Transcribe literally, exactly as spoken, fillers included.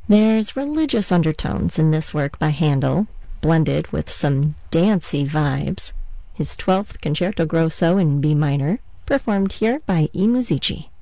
There's religious undertones in this work by Handel, blended with some dancey vibes. His twelfth Concerto Grosso in B minor, performed here by I Musici.